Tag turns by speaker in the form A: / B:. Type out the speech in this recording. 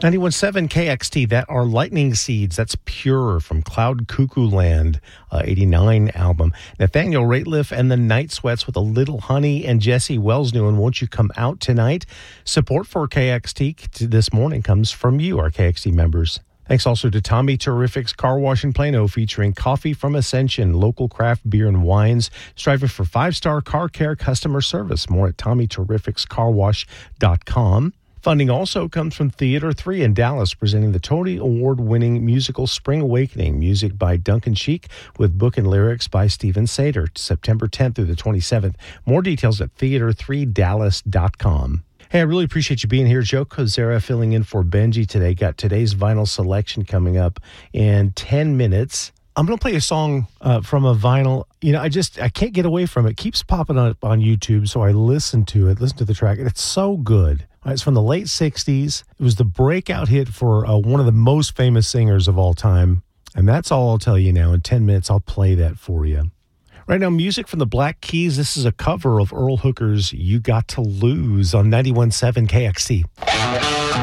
A: 91.7 KXT, that are Lightning Seeds. That's Pure from Cloud Cuckoo Land, 89 album. Nathaniel Rateliff and the Night Sweats with A Little Honey, and Jesse Wells new and Won't You Come Out Tonight. Support for KXT this morning comes from you, our KXT members. Thanks also to Tommy Terrific's Car Wash in Plano, featuring coffee from Ascension, local craft beer and wines, striving for 5-star car care customer service. More at TommyTerrificsCarWash.com. Funding also comes from Theater 3 in Dallas, presenting the Tony Award-winning musical Spring Awakening, music by Duncan Sheik, with book and lyrics by Stephen Sater, September 10th through the 27th. More details at theater3dallas.com. Hey, I really appreciate you being here. Joe Kozera filling in for Benji today. Got today's vinyl selection coming up in 10 minutes. I'm going to play a song from a vinyl. You know, I can't get away from it. It keeps popping up on YouTube, so I listen to the track, and it's so good. It's from the late 60s. It was the breakout hit for one of the most famous singers of all time, and that's all I'll tell you now. In 10 minutes, I'll play that for you. Right now, music from the Black Keys. This is a cover of Earl Hooker's You Got to Lose on 91.7 KXT.